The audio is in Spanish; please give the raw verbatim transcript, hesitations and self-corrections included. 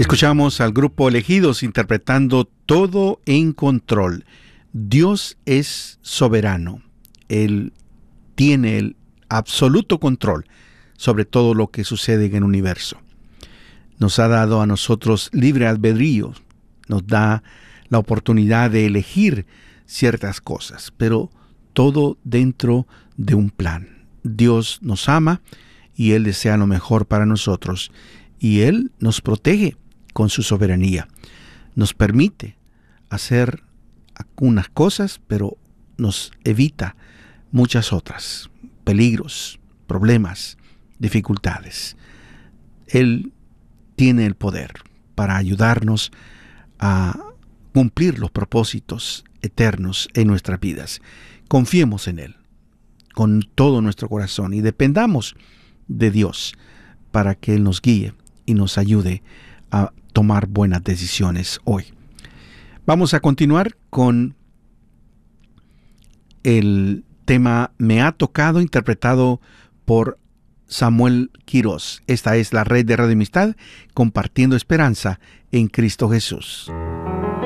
Escuchamos al grupo Elegidos interpretando Todo en Control. Dios es soberano. Él tiene el absoluto control sobre todo lo que sucede en el universo. Nos ha dado a nosotros libre albedrío. Nos da la oportunidad de elegir ciertas cosas, pero todo dentro de un plan. Dios nos ama y Él desea lo mejor para nosotros. Y Él nos protege con su soberanía. Nos permite hacer algunas cosas, pero nos evita muchas otras. Peligros, problemas, dificultades. Él tiene el poder para ayudarnos a cumplir los propósitos eternos en nuestras vidas. Confiemos en Él con todo nuestro corazón y dependamos de Dios para que Él nos guíe y nos ayude a tomar buenas decisiones hoy. Vamos a continuar con el tema Me ha tocado, interpretado por Samuel Quirós. Esta es la red de Radio Amistad, compartiendo esperanza en Cristo Jesús.